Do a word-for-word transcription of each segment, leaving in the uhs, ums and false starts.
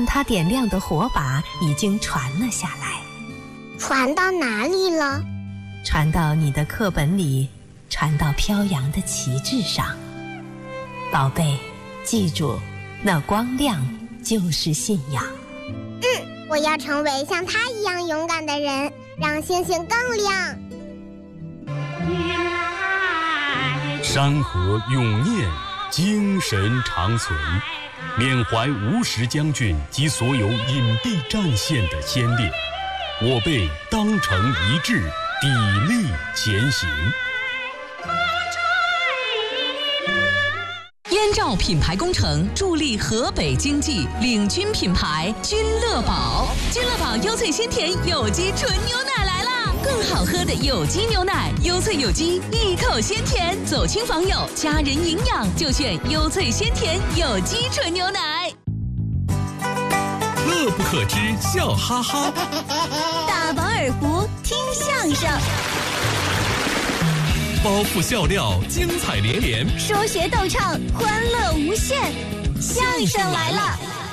他点亮的火把已经传了下来。 传到哪里了？ 传到你的课本里，传到飘扬的旗帜上。宝贝，记住，那光亮就是信仰。 嗯，我要成为像他一样勇敢的人，让星星更亮。 山河永念，精神长存，缅怀吴石将军及所有隐蔽战线的先烈，我辈当成一致，砥砺前行。 燕赵品牌工程助力河北经济，领军品牌君乐宝。君乐宝优萃鲜甜有机纯牛奶来啦！更好喝的有机牛奶，优萃有机，一口鲜甜。走亲访友，家人营养就选优萃鲜甜有机纯牛奶。 乐不可支，笑哈哈。 大饱耳福，听相声。 包袱笑料，精彩连连； 说学逗唱，欢乐无限。相声来了！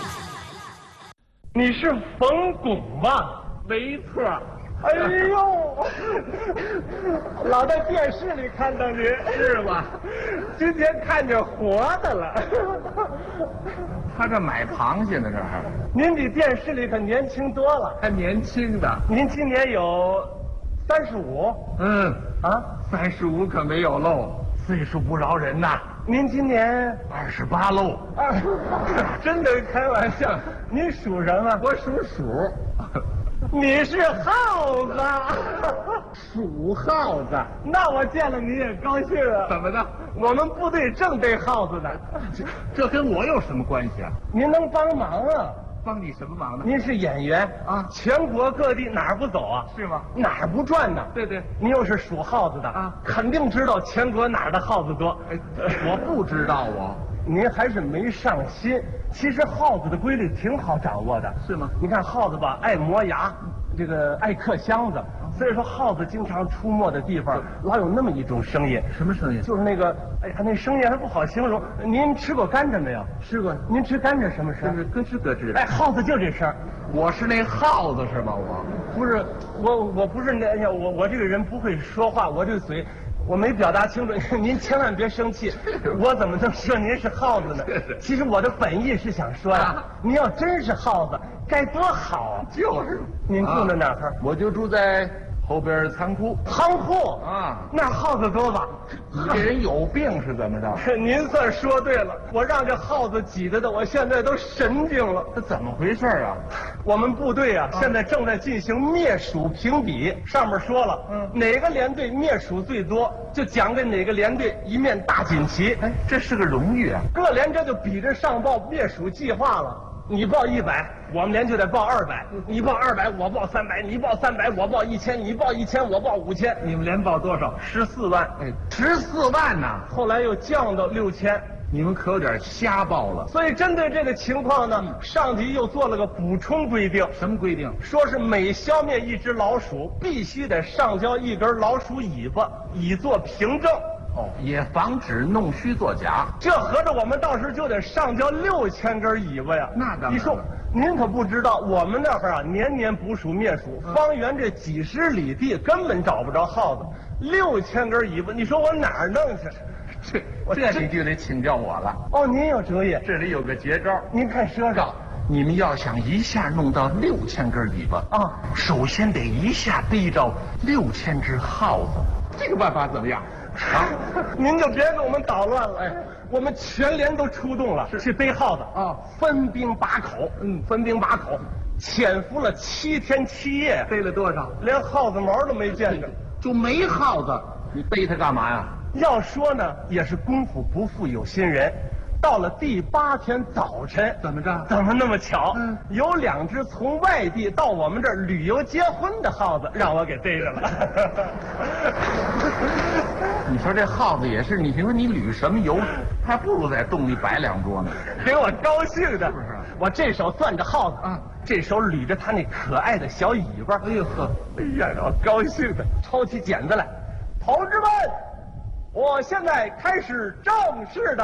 你是冯巩吧？没错。哎呦，老在电视里看到您是吧？今天看见活的了。 他这买螃蟹呢，这还？ 您比电视里可年轻多了， 还年轻的。 您今年有三十五？ 嗯啊， 三十五可没有漏，岁数不饶人呐。 您今年二十八喽。 啊，真的开玩笑？您属什么？ 我属鼠。 你是耗子， 属耗子。 那我见了你也高兴啊。 怎么的？ 我们部队正逮耗子呢。 这这跟我有什么关系啊？ 您能帮忙啊？ 帮你什么忙呢？ 您是演员啊，全国各地哪儿不走啊？ 是吗？ 哪儿不转呢？ 对对， 您又是属耗子的啊， 肯定知道全国哪儿的耗子多。 哎，我不知道我。 您还是没上心。其实耗子的规律挺好掌握的， 是吗？ 你看耗子吧，爱磨牙，这个爱嗑箱子，所以说耗子经常出没的地方，老有那么一种声音。 什么声音？ 就是那个，哎呀，那声音还不好形容。您吃过甘蔗没有？ 吃过。 您吃甘蔗什么声？ 就是咯吱咯吱。 哎，耗子就这声。 我是那耗子是吗？我不是，我我不是那，哎呀，我我这个人不会说话，我这个嘴。我没表达清楚，您千万别生气。我怎么能说您是耗子呢？其实我的本意是想说呀、啊，您要真是耗子，该多好啊！ 就是。 您住在哪儿？ 我就住在后边仓库。 仓库啊， 那耗子多吧？ 你这人有病是怎么着？ 您算说对了，我让这耗子挤得的，我现在都神经了。 这怎么回事啊？ 我们部队啊，啊现在正在进行灭鼠评比，上面说了，嗯，哪个连队灭鼠最多，就奖给哪个连队一面大锦旗。 哎，这是个荣誉啊！ 各连这就比着上报灭鼠计划了。你报一百，我们连就得报二百；你报二百，我报三百；你报三百，我报一千；你报一千，我报五千。你们连报多少？十四万。 哎，十四万呐！ 后来又降到六千。 你们可有点瞎报了。 所以针对这个情况呢，上级又做了个补充规定。 什么规定？ 说是每消灭一只老鼠，必须得上交一根老鼠尾巴，以作凭证。 哦，也防止弄虚作假。 这合着我们到时就得上交六千根尾巴呀！ 那当然。 你说，您可不知道，我们那儿啊，年年捕鼠灭鼠，嗯、方圆这几十里地根本找不着耗子，六千根尾巴，你说我哪儿弄去？ 这这你就得请教我了。 哦，您有主意？ 这里有个绝招， 您看说说。 你们要想一下弄到六千根尾巴啊，首先得一下逮着六千只耗子。这个办法怎么样？ 啊，您就别给我们捣乱了。哎，我们全连都出动了，去逮耗子啊，分兵把口。嗯，分兵把口，潜伏了七天七夜， 逮了多少？ 连耗子毛都没见着， 就没耗子，你逮它干嘛呀？ 要说呢，也是功夫不负有心人。到了第八天早晨， 怎么着？ 怎么那么巧？ 嗯， 有两只从外地到我们这儿旅游结婚的耗子，让我给逮着了。 你说这耗子也是，你说你旅什么游，还不如在洞里摆两桌呢， 给我高兴的。 是不是？ 我这手攥着耗子啊，这手捋着它那可爱的小尾巴。 哎呦呵， 哎呀，让我高兴的，抄起剪子来，同志们，我现在开始正式的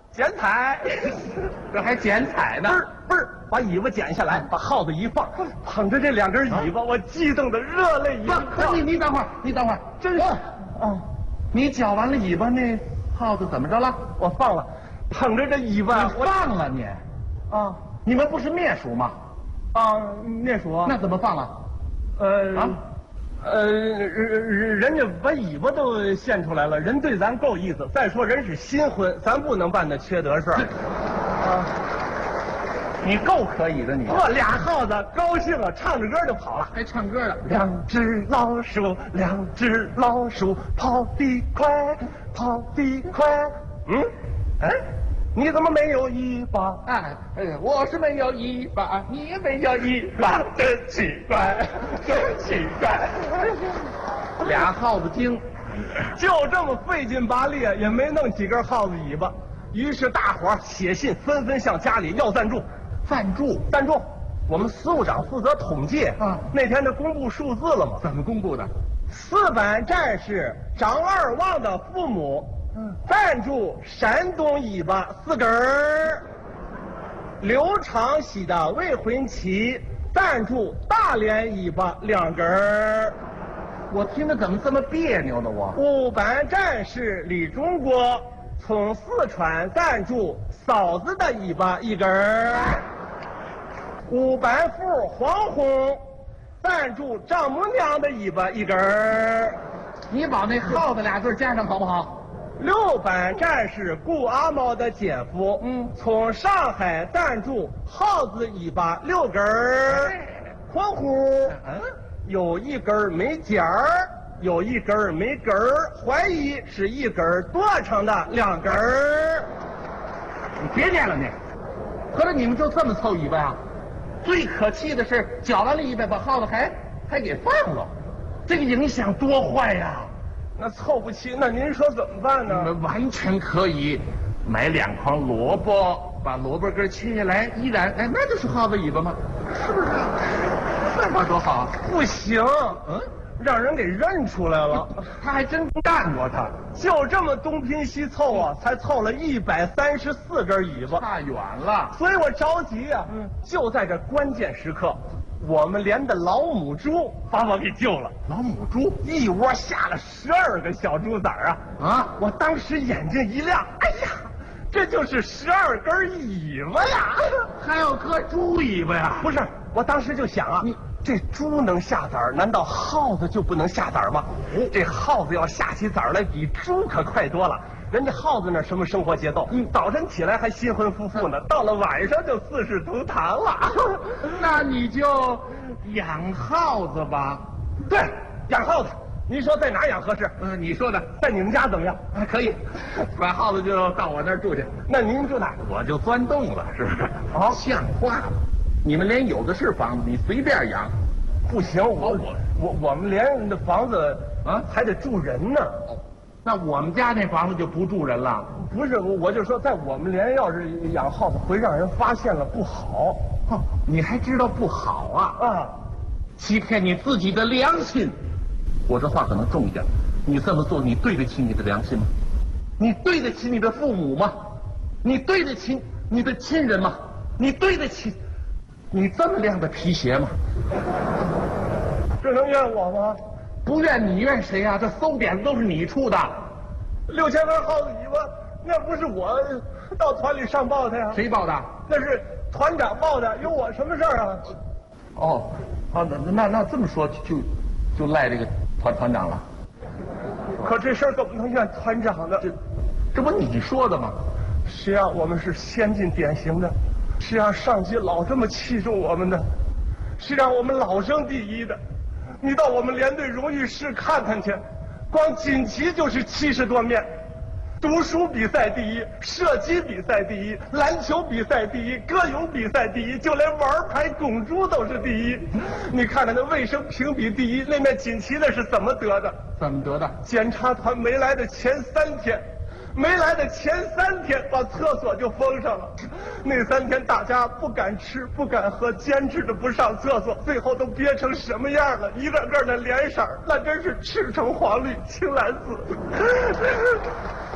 剪彩， 这还剪彩呢？ 嘣儿嘣儿，把尾巴剪下来，把耗子一放，捧着这两根尾巴，我激动的热泪盈眶。 不，你你等会儿，你等会儿， 真是， 啊，你绞完了尾巴，那耗子怎么着了？ 我放了，捧着这尾巴， 你放了你？ 啊， 你们不是灭鼠吗？ 啊，灭鼠啊， 那怎么放了？ 呃啊。 呃，人人家把尾巴都献出来了，人对咱够意思。再说人是新婚，咱不能办那缺德事儿。啊， 你够可以的你。 我俩耗子高兴了，唱着歌就跑了， 还唱歌了。 两只老鼠，两只老鼠，跑得快，跑得快。嗯，哎，你怎么没有尾巴？ 哎哎呀，我是没有尾巴，你也没有尾巴， 真奇怪，真奇怪。 俩耗子精， 就这么费劲巴力，也没弄几根耗子尾巴。于是大伙儿写信纷纷向家里要赞助， 赞助赞助。我们司务长负责统计啊。 那天这公布数字了吗？ 怎么公布的？ 四版战士张二旺的父母，嗯，赞助山东尾巴四根儿；刘长喜的未婚妻赞助大连尾巴两根儿。 我听着怎么这么别扭呢？我五版战士李中国从四川赞助嫂子的尾巴一根儿。五版妇黄红赞助丈母娘的尾巴一根儿。 你把那耗子俩字加上好不好？ 六版战士顾阿猫的姐夫，嗯，从上海赞助耗子尾巴六根儿。括弧，嗯，有一根儿没尖儿，有一根儿没根儿，怀疑是一根儿剁成的两根儿。 你别念了你，合着你们就这么凑尾巴呀？最可气的是绞完了尾巴，把耗子还还给放了，这个影响多坏呀！ 那凑不齐，那您说怎么办呢？ 你们完全可以买两筐萝卜，把萝卜根切下来，依然哎，那就是耗子尾巴吗？是不是？办法多好啊！ 不行，嗯，让人给认出来了。 他还真干过他， 就这么东拼西凑啊，才凑了一百三十四根尾巴， 差远了。 所以我着急啊。嗯，就在这关键时刻，我们连的老母猪把我给救了。 老母猪一窝下了十二个小猪崽儿啊！ 啊！ 我当时眼睛一亮，哎呀，这就是十二根尾巴呀！ 还有颗猪尾巴呀？ 不是，我当时就想啊，你这猪能下崽儿，难道耗子就不能下崽儿吗？这耗子要下起崽儿来，比猪可快多了。人家耗子那什么生活节奏？嗯，早晨起来还新婚夫妇呢，到了晚上就四世同堂了。 那你就养耗子吧。 对，养耗子。您说在哪儿养合适？ 嗯，你说的， 在你们家怎么样？ 还可以，把耗子就到我那儿住去。 那您住哪儿？ 我就钻洞了，是不是？ 哦， 像话吗？你们连有的是房子，你随便养。 不行，我我我我们连那房子啊还得住人呢。 那我们家那房子就不住人了。 不是，我我就说，在我们连要是养耗子，会让人发现了不好。 哦，你还知道不好啊？ 啊， 欺骗你自己的良心。我这话可能重一点，你这么做，你对得起你的良心吗？你对得起你的父母吗？你对得起你的亲人吗？你对得起你这么亮的皮鞋吗？ 这能怨我吗？ 不怨你怨谁啊？这馊点子都是你出的。 六千根耗子尾巴，那不是我到团里上报的呀？ 谁报的？ 那是团长报的，有我什么事儿啊？ 哦，啊，那那那这么说就就赖这个团团长了。 可这事儿可不能怨团长的， 这这不你说的吗？ 谁让我们是先进典型的，谁让上级老这么器重我们的，谁让我们老争第一的。你到我们连队荣誉室看看去，光锦旗就是七十多面，读书比赛第一，射击比赛第一，篮球比赛第一，歌咏比赛第一，就连玩牌拱猪都是第一。你看看那卫生评比第一，那面锦旗那是怎么得的？ 怎么得的？ 检查团没来的前三天，没来的前三天把厕所就封上了。那三天大家不敢吃不敢喝，坚持着不上厕所，最后都憋成什么样了？一个个的脸色那真是赤橙黄绿青蓝紫。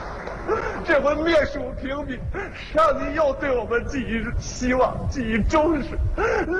这回灭蜀平民，上帝又对我们寄予希望，寄予重视。